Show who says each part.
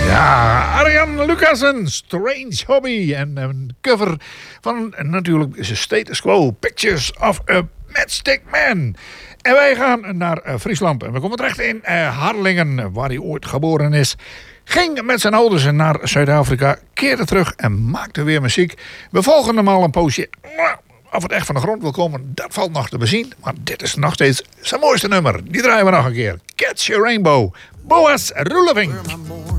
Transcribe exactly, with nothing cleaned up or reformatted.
Speaker 1: Ja, Arjan Lucassen, Strange Hobby. En een cover van natuurlijk Status Quo, Pictures of a Matchstick Man. En wij gaan naar uh, Friesland. En we komen terecht in uh, Harlingen, waar hij ooit geboren is. Ging met zijn ouders naar Zuid-Afrika, keerde terug en maakte weer muziek. We volgen hem al een poosje. Of het echt van de grond wil komen, dat valt nog te bezien. Maar dit is nog steeds zijn mooiste nummer. Die draaien we nog een keer. Catch Your Rainbow, Boaz Roelevink.